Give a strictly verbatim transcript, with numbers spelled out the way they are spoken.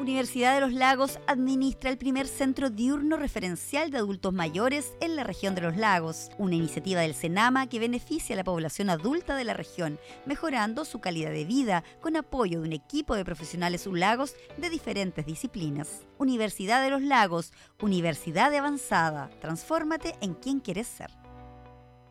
Universidad de los Lagos administra el primer centro diurno referencial de adultos mayores en la región de los lagos, una iniciativa del CENAMA que beneficia a la población adulta de la región, mejorando su calidad de vida con apoyo de un equipo de profesionales ulagos de diferentes disciplinas. Universidad de los Lagos, universidad de avanzada. Transfórmate en quien quieres ser.